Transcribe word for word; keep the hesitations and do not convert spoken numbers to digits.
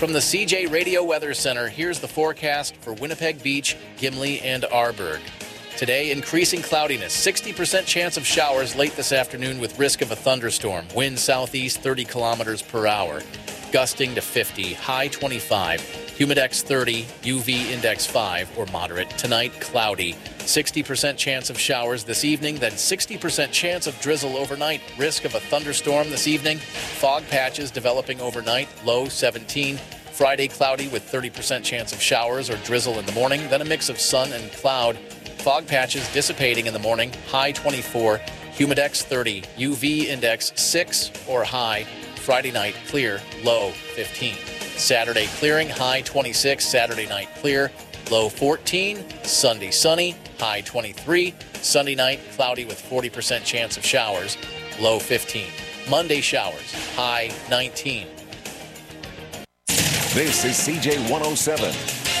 From the C J Radio Weather Center, here's the forecast for Winnipeg Beach, Gimli, and Arborg. Today, increasing cloudiness, sixty percent chance of showers late this afternoon with risk of a thunderstorm. Wind southeast thirty kilometers per hour, gusting to fifty, high twenty-five. Humidex thirty, U V index five or moderate. Tonight, cloudy. sixty percent chance of showers this evening, then sixty percent chance of drizzle overnight. Risk of a thunderstorm this evening. Fog patches developing overnight, low seventeen. Friday, cloudy with thirty percent chance of showers or drizzle in the morning, then a mix of sun and cloud. Fog patches dissipating in the morning, high twenty-four. Humidex thirty, U V index six or high. Friday night, clear, low fifteen. Saturday, clearing, high twenty-six. Saturday night, clear, low fourteen. Sunday, sunny, high twenty-three. Sunday night, cloudy with forty percent chance of showers, low fifteen. Monday, showers, high nineteen. This is C J one oh seven.